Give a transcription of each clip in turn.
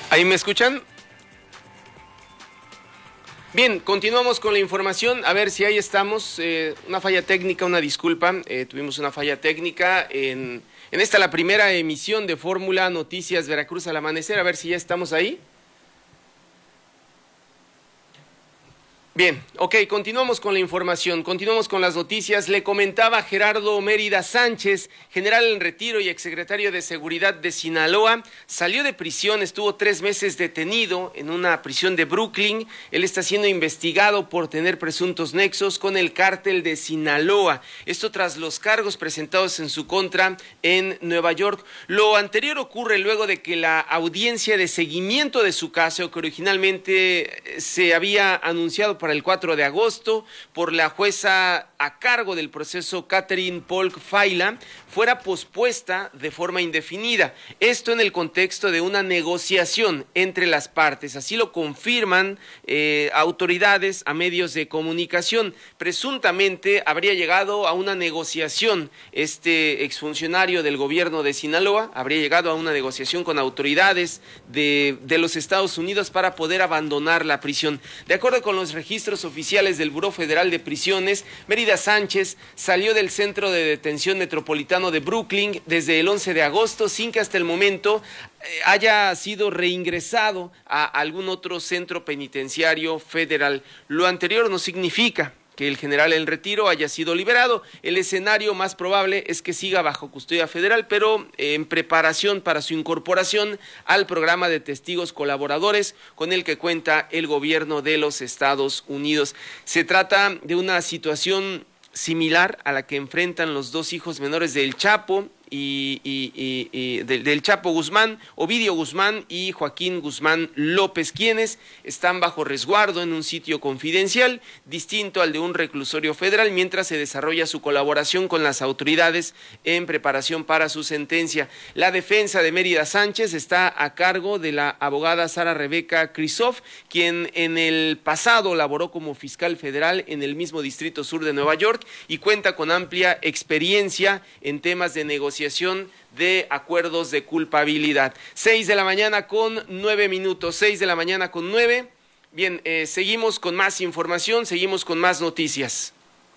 ¿Ahí me escuchan? Bien, continuamos con la información. A ver si ahí estamos. Una falla técnica, una disculpa. Tuvimos una falla técnica en esta, la primera emisión de Fórmula Noticias Veracruz al amanecer. A ver si ya estamos ahí. Bien, ok, continuamos con la información, continuamos con las noticias. Le comentaba Gerardo Mérida Sánchez, general en retiro y exsecretario de Seguridad de Sinaloa, salió de prisión, estuvo 3 meses detenido en una prisión de Brooklyn. Él está siendo investigado por tener presuntos nexos con el cártel de Sinaloa. Esto tras los cargos presentados en su contra en Nueva York. Lo anterior ocurre luego de que la audiencia de seguimiento de su caso, que originalmente se había anunciado para el 4 de agosto por la jueza a cargo del proceso Catherine Polk Faila, fuera pospuesta de forma indefinida. Esto en el contexto de una negociación entre las partes. Así lo confirman autoridades a medios de comunicación. Presuntamente habría llegado a una negociación este exfuncionario del gobierno de Sinaloa, habría llegado a una negociación con autoridades de los Estados Unidos para poder abandonar la prisión. De acuerdo con los registros oficiales del Buró Federal de Prisiones, Mérida Sánchez salió del Centro de Detención Metropolitano de Brooklyn desde el 11 de agosto sin que hasta el momento haya sido reingresado a algún otro centro penitenciario federal. Lo anterior no significa que el general en retiro haya sido liberado. El escenario más probable es que siga bajo custodia federal, pero en preparación para su incorporación al programa de testigos colaboradores con el que cuenta el gobierno de los Estados Unidos. Se trata de una situación similar a la que enfrentan los 2 hijos menores del Chapo del Chapo Guzmán, Ovidio Guzmán y Joaquín Guzmán López, quienes están bajo resguardo en un sitio confidencial distinto al de un reclusorio federal, mientras se desarrolla su colaboración con las autoridades en preparación para su sentencia. La defensa de Mérida Sánchez está a cargo de la abogada Sara Rebeca Krisoff, quien en el pasado laboró como fiscal federal en el mismo Distrito Sur de Nueva York y cuenta con amplia experiencia en temas de negociación de acuerdos de culpabilidad. 6 de la mañana con 9 minutos, 6 de la mañana con 9. Bien, seguimos con más información, seguimos con más noticias.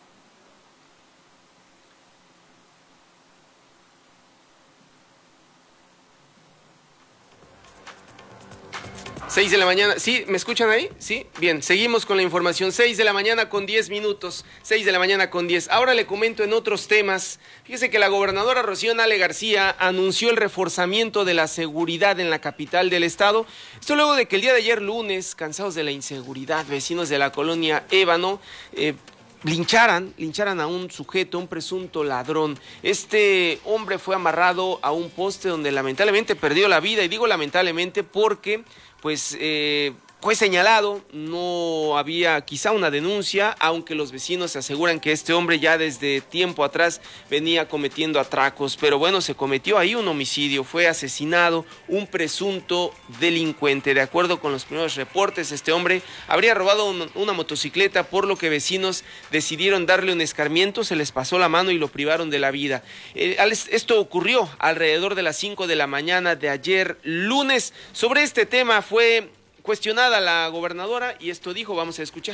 6 de la mañana, ¿sí? ¿Me escuchan ahí? Sí, bien, seguimos con la información. 6 de la mañana con 10 minutos, 6 de la mañana con 10. Ahora le comento en otros temas. Fíjese que la gobernadora Rocío Nale García anunció el reforzamiento de la seguridad en la capital del estado. Esto luego de que el día de ayer lunes, cansados de la inseguridad, vecinos de la colonia Ébano, lincharan a un sujeto, un presunto ladrón. Este hombre fue amarrado a un poste donde lamentablemente perdió la vida, y digo lamentablemente porque fue señalado, no había quizá una denuncia, aunque los vecinos aseguran que este hombre ya desde tiempo atrás venía cometiendo atracos, pero bueno, se cometió ahí un homicidio, fue asesinado un presunto delincuente. De acuerdo con los primeros reportes, este hombre habría robado una motocicleta, por lo que vecinos decidieron darle un escarmiento, se les pasó la mano y lo privaron de la vida. Esto ocurrió alrededor de las 5 de la mañana de ayer lunes. Sobre este tema fue cuestionada la gobernadora y esto dijo, vamos a escuchar.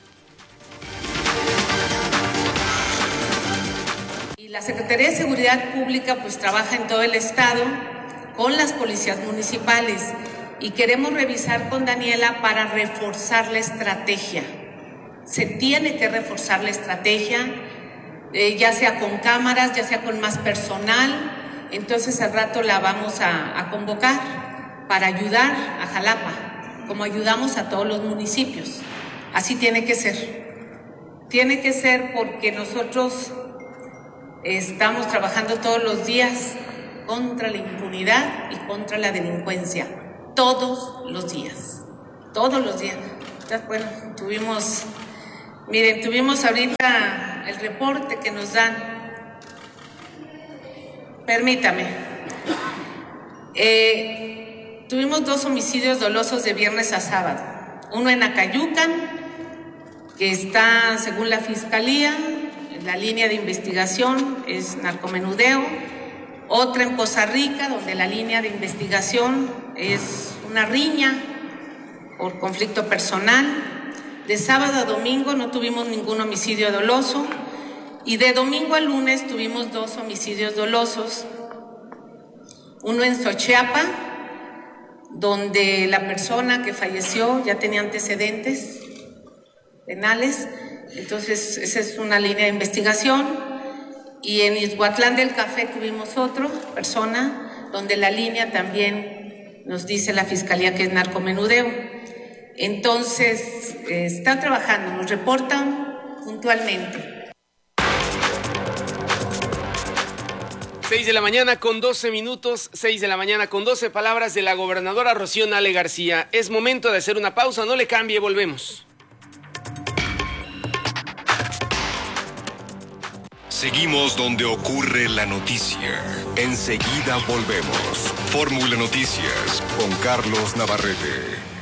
Y la Secretaría de Seguridad Pública pues trabaja en todo el estado con las policías municipales y queremos revisar con Daniela para reforzar la estrategia. Se tiene que reforzar la estrategia, ya sea con cámaras, ya sea con más personal. Entonces al rato la vamos a convocar para ayudar a Jalapa, como ayudamos a todos los municipios. Así tiene que ser. Tiene que ser porque nosotros estamos trabajando todos los días contra la impunidad y contra la delincuencia. Todos los días. Todos los días. Entonces, bueno, tuvimos ahorita el reporte que nos dan. Permítame. Tuvimos 2 homicidios dolosos de viernes a sábado. Uno en Acayucan, que está, según la Fiscalía, en la línea de investigación es narcomenudeo. Otra en Poza Rica, donde la línea de investigación es una riña por conflicto personal. De sábado a domingo no tuvimos ningún homicidio doloso y de domingo a lunes tuvimos 2 homicidios dolosos. Uno en Xochiapa, donde la persona que falleció ya tenía antecedentes penales, entonces esa es una línea de investigación. Y en Ixhuatlán del Café tuvimos otra persona, donde la línea también nos dice la Fiscalía que es narcomenudeo. Entonces, están trabajando, nos reportan puntualmente. 6 de la mañana con 12 minutos, 6 de la mañana con 12 palabras de la gobernadora Rocío Nale García. Es momento de hacer una pausa, no le cambie, volvemos. Seguimos donde ocurre la noticia. Enseguida volvemos. Fórmula Noticias con Carlos Navarrete.